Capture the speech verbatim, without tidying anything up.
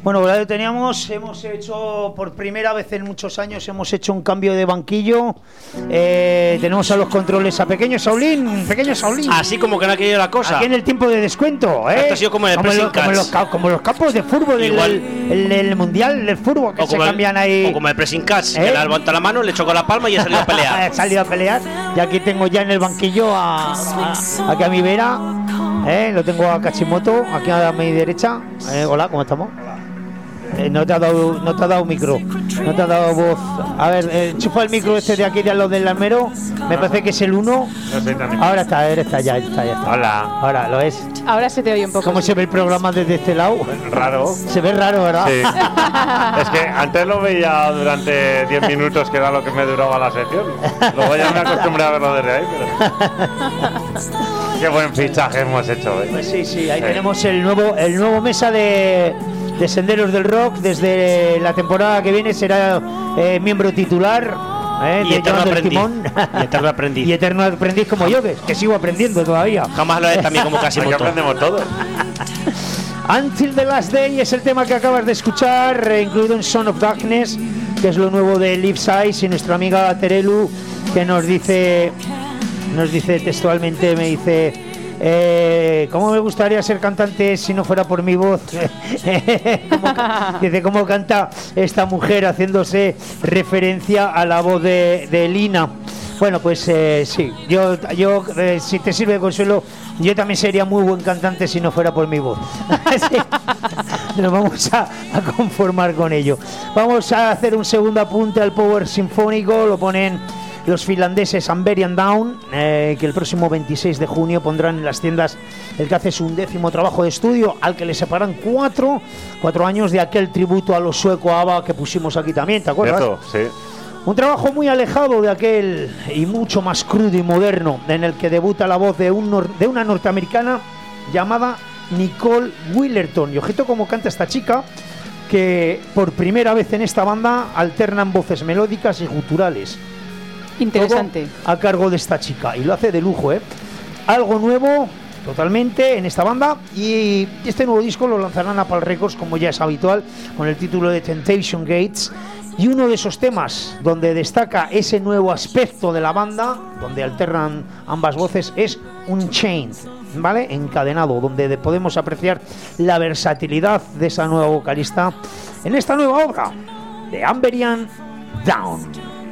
Bueno, ya lo teníamos, hemos hecho por primera vez en muchos años, hemos hecho un cambio de banquillo. Eh, tenemos a los controles a Pequeño Saulín, Pequeño Saulín. Así como que no ha querido la cosa. Aquí en el tiempo de descuento, ¿eh? Esto ha sido como en el como, pressing lo, como, los, como los campos de fútbol del el, el mundial del fútbol que o se cambian el, ahí. O como el pressing catch, ¿Eh? que le ha levantado la mano, le chocó la palma y ha salido a pelear. Ha salido a pelear. Y aquí tengo ya en el banquillo a, a, aquí a mi vera. Eh, lo tengo a Kachimoto, aquí a mi derecha. Eh, hola, ¿cómo estamos? Eh, no te ha dado, no te ha dado micro, no te ha dado voz. A ver, eh, enchufa el micro este de aquí de los del almero. Me parece que es el uno. No ahora está, ahora está, ya está, ya está. Hola. Ahora lo es. Ahora se te oye un poco. ¿Cómo se ve el programa desde este lado? Raro. Se ve raro, ¿verdad? Sí. Es que antes lo veía durante diez minutos, que era lo que me duraba la sección. Luego ya me acostumbré a verlo desde ahí, pero... Qué buen fichaje hemos hecho, ¿eh? Pues sí, sí, ahí sí. Tenemos el nuevo, el nuevo mesa de, de Senderos del Rock. Desde la temporada que viene será eh, miembro titular. Eh, y, eterno aprendiz. y eterno aprendiz. Y eterno aprendiz como yo, que, que sigo aprendiendo todavía. Jamás lo es también como casi mucho. aprendemos todos. Until the Last Day es el tema que acabas de escuchar, eh, incluido en Son of Darkness, que es lo nuevo de Liv Size, y nuestra amiga Terelu, que nos dice, nos dice textualmente, me dice, eh, ¿cómo me gustaría ser cantante si no fuera por mi voz? ¿Cómo, dice, ¿cómo canta esta mujer haciéndose referencia a la voz de, de Lina? Bueno, pues eh, sí, yo, yo eh, si te sirve de consuelo, yo también sería muy buen cantante si no fuera por mi voz. Sí. Nos vamos a, a conformar con ello. Vamos a hacer un segundo apunte al Power Sinfónico, lo ponen los finlandeses Amberian Down, eh, que el próximo veintiséis de junio pondrán en las tiendas el que hace su undécimo trabajo de estudio, al que le separan cuatro, cuatro años de aquel tributo a los suecos ABBA que pusimos aquí también, ¿te acuerdas? Cierto, sí. Un trabajo muy alejado de aquel y mucho más crudo y moderno, en el que debuta la voz de, un nor- de una norteamericana llamada Nicole Willerton. Y ojito cómo canta esta chica, que por primera vez en esta banda alternan voces melódicas y guturales. Interesante. Todo a cargo de esta chica, y lo hace de lujo, ¿eh? Algo nuevo totalmente en esta banda, y este nuevo disco lo lanzarán a Pal Records, como ya es habitual, con el título de Temptation Gates. Y uno de esos temas donde destaca ese nuevo aspecto de la banda, donde alternan ambas voces, es Unchained, ¿vale? Encadenado, donde podemos apreciar la versatilidad de esa nueva vocalista en esta nueva obra de Amberian Down.